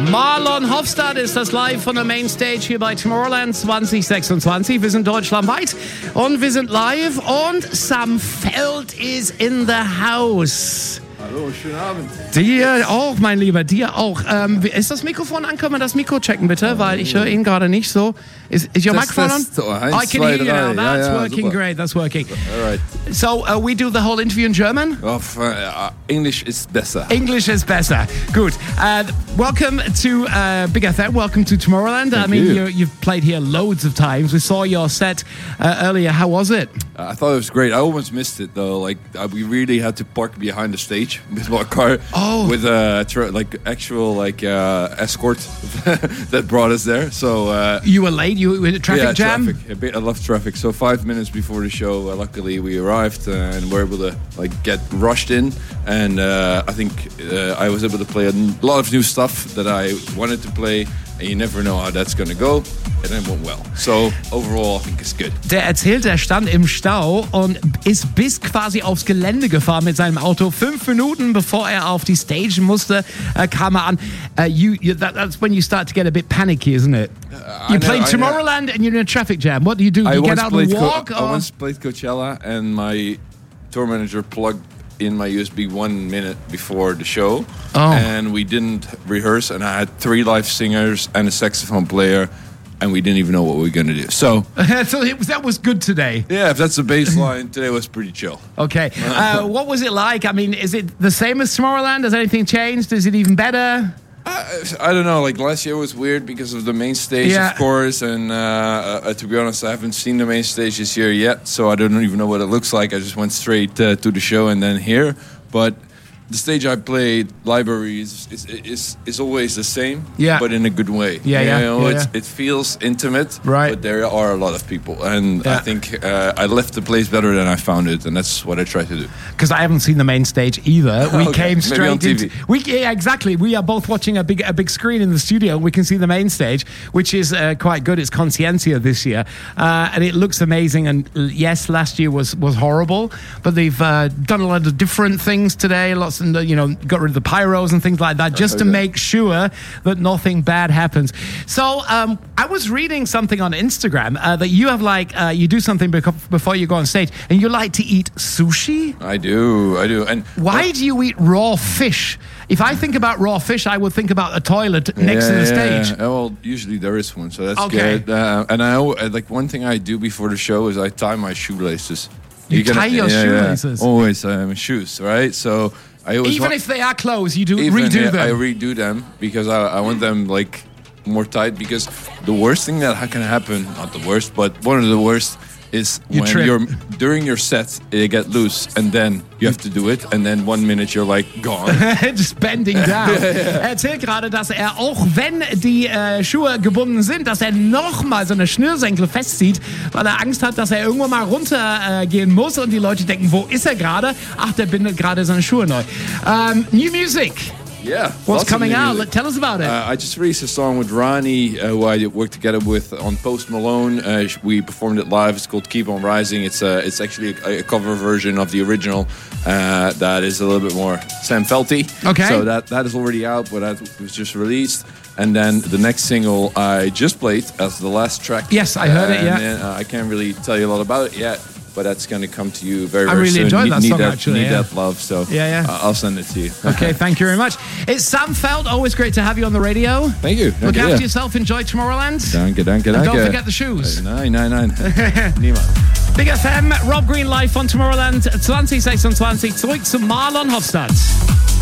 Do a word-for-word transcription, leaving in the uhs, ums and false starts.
Marlon Hofstadt ist das live von der Mainstage hier bei Tomorrowland zwanzig sechsundzwanzig. Wir sind deutschlandweit und wir sind live und Sam Feld is in the house. Hallo, schönen Abend. Dir auch, mein Lieber, dir auch. Ähm, ist das Mikrofon an? Können wir das Mikro checken, bitte? Weil ich höre ihn gerade nicht so. Is, is your Test, microphone on? test. Oh, eins, I can zwei, hear you drei. now. That's Ja, ja, working super. great. That's working. All right. So, uh, we do the whole interview in German? Oh, uh, English is better. English is better. Good. Uh, welcome to uh, Big F M. Welcome to Tomorrowland. Thank I mean, you. you. you've played here loads of times. We saw your set uh, earlier. How was it? Uh, I thought it was great. I almost missed it though. Like uh, we really had to park behind the stage with my car. Oh. With a tra- like actual like uh, escort that brought us there. So uh, You were late. You were in a traffic yeah, jam. traffic. A bit, I love traffic. So five minutes before the show, uh, luckily we arrived uh, and were able to like get rushed in. And uh, I think uh, I was able to play a lot of new stuff that I wanted to play. And you never know how that's going to go. And it went well. So overall, I think it's good. Der erzählt, er stand im Stau und ist bis quasi aufs Gelände gefahren mit seinem Auto. Fünf Minuten bevor er auf die Stage musste, äh, kam er an. Uh, you, you, that, that's when you start to get a bit panicky, isn't it? Uh, you I know- played I know. Tomorrowland and you're in a traffic jam. What do you do? Do I you get once out played and Co- walk? I or? once played Coachella, and my tour manager plugged in my U S B one minute before the show, Oh. and we didn't rehearse. And I had three live singers and a saxophone player, and we didn't even know what we were going to do. So So it was, that was good today. yeah, if that's the baseline, today was pretty chill. Okay. Uh, what was it like? I mean, is it the same as Tomorrowland? Has anything changed? Is it even better? I, I don't know. Like last year was weird because of the main stage, Yeah. of course. And uh, uh, to be honest, I haven't seen the main stage this year yet, so I don't even know what it looks like. I just went straight uh, to the show and then here. But the stage I played, Library, is is, is is always the same, Yeah. but in a good way. Yeah, you yeah, know, yeah, it's, yeah. It feels intimate, Right. but there are a lot of people, and Yeah. I think uh, I left the place better than I found it, and that's what I try to do. Because I haven't seen the main stage either. We Okay, came maybe straight on T V. into we yeah, exactly. We are both watching a big a big screen in the studio. We can see the main stage, which is uh, quite good. It's Conciencia this year, uh, and it looks amazing. And uh, yes, last year was was horrible, but they've uh, done a lot of different things today. Lots of you know got rid of the pyros and things like that, just to Okay. make sure that nothing bad happens. So um, I was reading something on Instagram uh, that you have like uh, you do something beco- before you go on stage, and you like to eat sushi. I do, I do, and Why do you eat raw fish? If I think about raw fish, I would think about a toilet next to the stage. Yeah. Well, usually there is one, so that's Okay. good. Uh, and I al- uh, like one thing I do before the show is I tie my shoelaces. You You're tie your shoelaces? Always um, shoes, right? So I always Even wa- if they are closed, you do even, redo yeah, them. I redo them because I, I want them like more tight. Because the worst thing that can happen, not the worst, but one of the worst is You when trip. you're during your set they get loose, and then you have to do it, and then one minute you're like gone. Just bending down. Er erzählt gerade, dass er, auch wenn die äh, Schuhe gebunden sind, dass er nochmal so eine Schnürsenkel festzieht, weil er Angst hat, dass er irgendwann mal runtergehen äh, gehen muss und die Leute denken, wo ist er gerade? Ach, der bindet gerade seine Schuhe neu. Um, new music. Yeah. What's lots of coming new out? music. Tell us about it. Uh, I just released a song with Ronnie, uh, who I worked together with on Post Malone. Uh, sh- we performed it live. It's called "Keep on Rising." It's uh, it's actually a, a cover version of the original uh, that is a little bit more Sam Felty. Okay. So that that is already out, but that was just released. And then the next single I just played as the last track. Yes, I heard it, And yeah. then, uh, I can't really tell you a lot about it yet. But that's going to come to you very, I very really soon. enjoyed need, that need song, that, actually, Need yeah. that love, so Yeah, yeah. uh, I'll send it to you. Okay, thank you very much. It's Sam Feld. Always great to have you on the radio. Thank you. Look Danke, after yeah. yourself. Enjoy Tomorrowland. Danke, danke, And danke. don't forget the shoes. Nein, nein, nein. Niemand. Big F M, Rob Green live von Tomorrowland zwanzig sechsundzwanzig. Zurück zu Marlon Hofstadt.